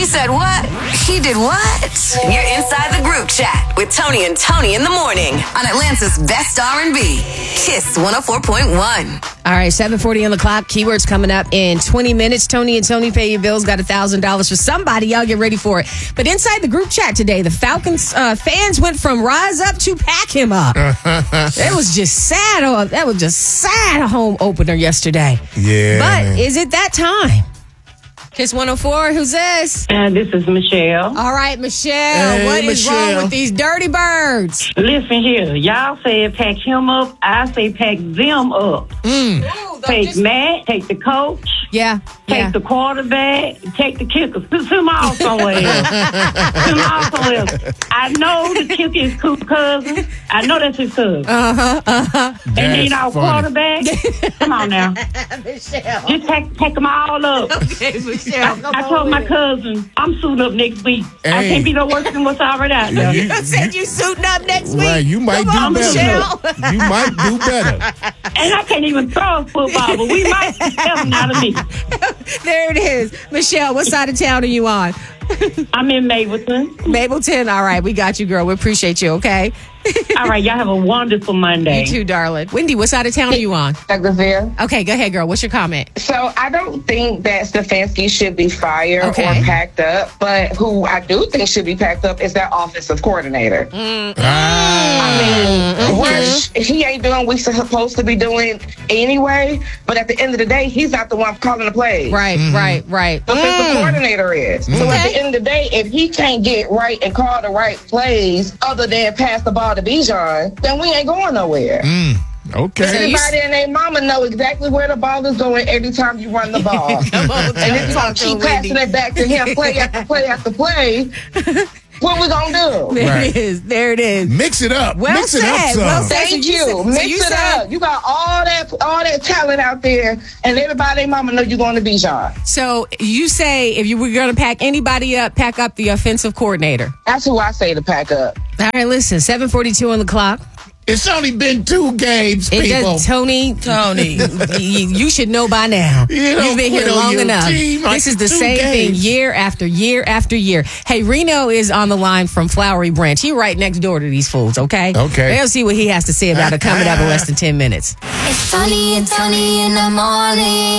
She said what? He did what? You're inside the group chat with Tony and Tony in the morning on Atlanta's best R&B. Kiss 104.1. All right, 7:40 on the clock. Keywords coming up in 20 minutes. Tony and Tony Pay Your Bills got $1,000 for somebody. Y'all get ready for it. But inside the group chat today, the Falcons fans went from rise up to pack him up. It was just sad. That was just sad home opener yesterday. Yeah. But is it that time? Kiss 104, who's this? This is Michelle. All right, Michelle. Hey, what is wrong with these dirty birds? Listen here. Y'all said pack him up. I say pack them up. Take Matt, take the coach, Yeah. take the quarterback, take the kicker. Send them all somewhere else. Send them all somewhere else. I know the kicker is Coop's cousin. I know that's his cousin. And then our quarterback. Come on now. Michelle. Just pack them all up. Okay, Michelle. I told my cousin, I'm suiting up next week. I Hey. can't be no worse than what's already out there. You said you suiting up next week. Right, you might Come on, do better. Michelle. You might do better. And I can't even throw a football, but we might have them out of me. There it is. Michelle, what side of town are you on? I'm in Mapleton. Mapleton. All right, we got you, girl. We appreciate you, okay? All right, y'all have a wonderful Monday. You too, darling. Wendy, what side of town are you on? Douglasville. Okay, go ahead, girl. What's your comment? So I don't think that Stefanski should be fired Okay. or packed up, but who I do think should be packed up is that offensive coordinator. Which he ain't doing what he's supposed to be doing anyway, but at the end of the day, he's not the one calling the plays. Right. The offensive coordinator is. So at the end of the day, if he can't get right and call the right plays other than pass the ball to Bijan, then we ain't going nowhere. Okay. Everybody and their mama know exactly where the ball is going every time you run the ball. And if you gonna keep passing it back to him play after play after play, what we gonna do? There it is. Mix it up. Well Mix it said. up some. Well said. Thank you. Mix it up. You got all that talent out there, and everybody and mama know you're going to Bijan. So you say if you were going to pack anybody up, pack up the offensive coordinator. That's who I say to pack up. All right, listen, 7:42 on the clock. It's only been 2 games, It people. does, Tony, you should know by now. You don't You've been here quit on long your enough. team like This is the 2 same thing games. year after year after year. Hey, Reno is on the line from Flowery Branch. He right next door to these fools, okay? Okay. They'll see what he has to say about it coming up in less than 10 minutes. It's Tony and Tony in the morning.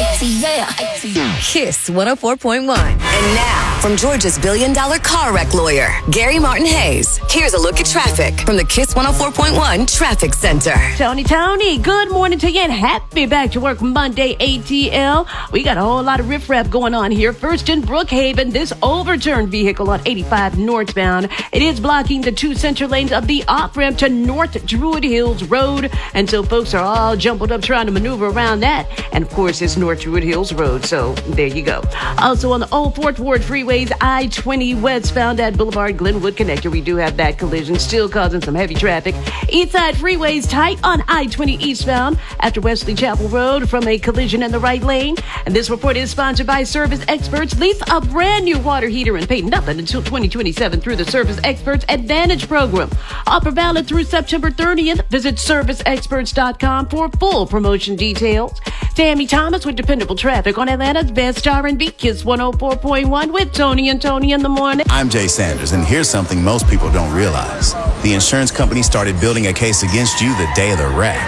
Kiss 104.1. And now, from Georgia's $1 billion car wreck lawyer, Gary Martin Hayes, here's a look at traffic from the Kiss 104.1 Traffic Center. Tony, good morning to you and happy back to work Monday, ATL. We got a whole lot of riffraff going on here. First in Brookhaven, this overturned vehicle on 85 northbound. It is blocking the 2 center lanes of the off-ramp to North Druid Hills Road. And so folks are all jumbled up trying to maneuver around that. And of course, it's North Druid Hills Road. So there you go. Also on the Old Fourth Ward freeways, I-20 westbound at Boulevard Glenwood Connector, we do have that collision still causing some heavy traffic. Eastside freeways tight on I-20 eastbound after Wesley Chapel Road from a collision in the right lane. And this report is sponsored by Service Experts. Lease a brand new water heater and pay nothing until 2027 through the Service Experts Advantage program. Offer valid through September 30th. Visit serviceexperts.com for full promotion details. Tammy Thomas with dependable traffic on Atlanta's best R&B, Kiss 104.1 with Tony and Tony in the morning. I'm Jay Sanders, and here's something most people don't realize. The insurance company started building a case against you the day of the wreck.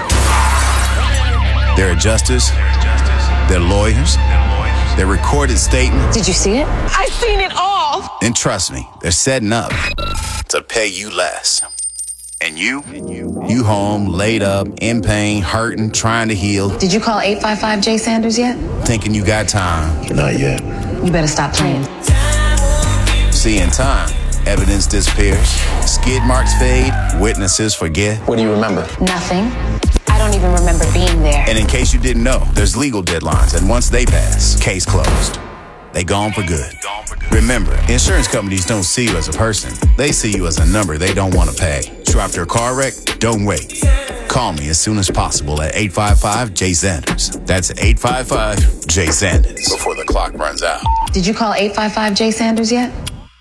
Their adjusters, their lawyers, their recorded statements. Did you see it? I seen it all. And trust me, they're setting up to pay you less. And you home, laid up, in pain, hurting, trying to heal, Did you call 855 Jay Sanders yet? thinking you got time. Not yet. You better stop playing. See, in time, evidence disappears, skid marks fade, witnesses forget. What do you remember? Nothing. I don't even remember being there. And in case you didn't know, there's legal deadlines, and once they pass, case closed. They gone for good. Remember, insurance companies don't see you as a person. They see you as a number they don't want to pay. Trapped your car wreck? Don't wait. Call me as soon as possible at 855-J-SANDERS. That's 855-J-SANDERS. Before the clock runs out. Did you call 855 Jay Sanders yet?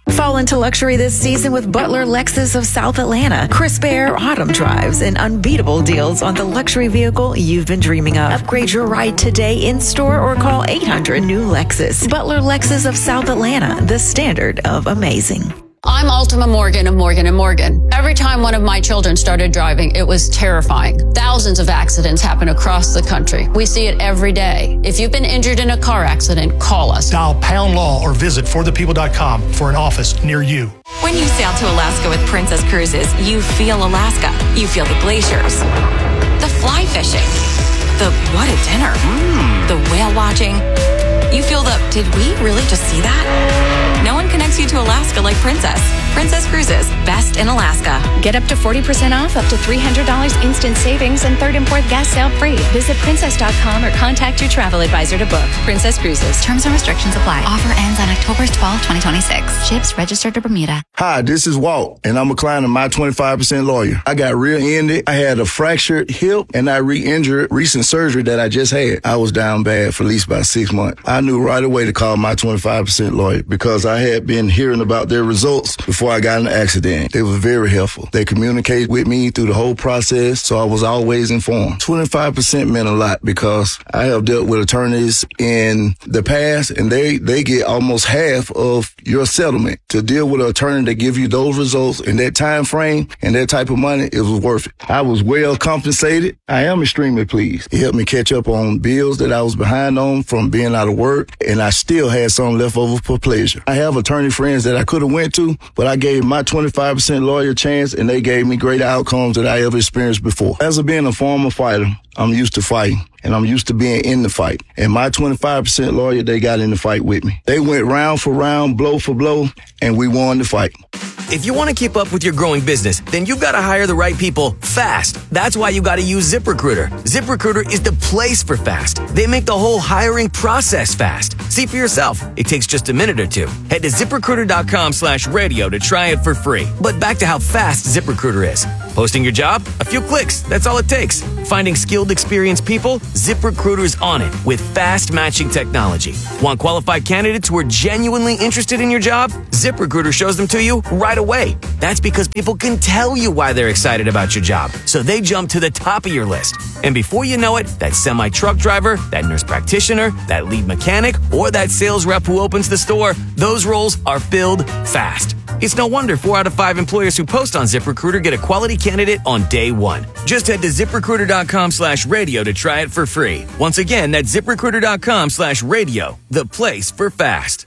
Fall into luxury this season with Butler Lexus of South Atlanta. Crisp air, autumn drives, and unbeatable deals on the luxury vehicle you've been dreaming of. Upgrade your ride today in-store or call 800-NEW-LEXUS. Butler Lexus of South Atlanta, the standard of amazing. I'm Ultima Morgan of Morgan & Morgan. Every time one of my children started driving, it was terrifying. Thousands of accidents happen across the country. We see it every day. If you've been injured in a car accident, call us. Dial Pound Law or visit forthepeople.com for an office near you. When you sail to Alaska with Princess Cruises, you feel Alaska. You feel the glaciers, the fly fishing, the what a dinner, the whale watching. You feel the, did we really just see that? No one connects you to Alaska like Princess. Princess Cruises, best in Alaska. Get up to 40% off, up to $300 instant savings, and third import gas sale free. Visit princess.com or contact your travel advisor to book. Princess Cruises. Terms and restrictions apply. Offer ends on October 12, 2026. Ships registered to Bermuda. Hi, this is Walt, and I'm a client of My 25% Lawyer. I got rear-ended. I had a fractured hip, and I re-injured recent surgery that I just had. I was down bad for at least about 6 months. I knew right away to call My 25% Lawyer because I had been hearing about their results before I got in an accident. They were very helpful. They communicated with me through the whole process, so I was always informed. 25% meant a lot because I have dealt with attorneys in the past, and they get almost half of your settlement. To deal with an attorney that give you those results in that time frame and that type of money, it was worth it. I was well compensated. I am extremely pleased. It helped me catch up on bills that I was behind on from being out of work, and I still had some left over for pleasure. I have attorney friends that I could have went to, but I gave My 25% Lawyer a chance, and they gave me greater outcomes than I ever experienced before. As of being a former fighter, I'm used to fighting, and I'm used to being in the fight. And My 25% Lawyer, they got in the fight with me. They went round for round, blow for blow, and we won the fight. If you want to keep up with your growing business, then you've got to hire the right people fast. That's why you got to use ZipRecruiter. ZipRecruiter is the place for fast. They make the whole hiring process fast. See for yourself. It takes just a minute or two. Head to ZipRecruiter.com/radio to try it for free. But back to how fast ZipRecruiter is. Posting your job? A few clicks. That's all it takes. Finding skilled, experienced people? ZipRecruiter's on it with fast matching technology. Want qualified candidates who are genuinely interested in your job? ZipRecruiter shows them to you right away. That's because people can tell you why they're excited about your job, so they jump to the top of your list. And before you know it, that semi-truck driver, that nurse practitioner, that lead mechanic, or that sales rep who opens the store, those roles are filled fast. It's no wonder 4 out of 5 employers who post on ZipRecruiter get a quality candidate on day one. Just head to ZipRecruiter.com/radio to try it for free. Once again, that's ZipRecruiter.com/radio, the place for fast.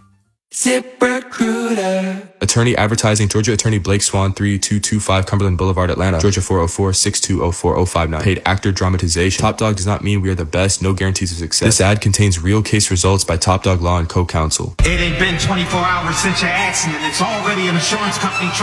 ZipRecruiter. Attorney advertising, Georgia Attorney Blake Swan, 3225 Cumberland Boulevard, Atlanta, Georgia 404-6204059. Paid actor dramatization. Top Dog does not mean we are the best, no guarantees of success. This ad contains real case results by Top Dog Law and Co-Counsel. It ain't been 24 hours since your accident. It's already an insurance company